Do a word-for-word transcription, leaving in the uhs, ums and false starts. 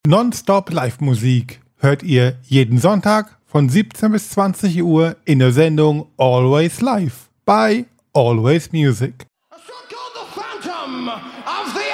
Nonstop Live-Musik hört ihr jeden Sonntag von siebzehn bis zwanzig Uhr in der Sendung Always Live bei Always Music. A song called The Phantom of the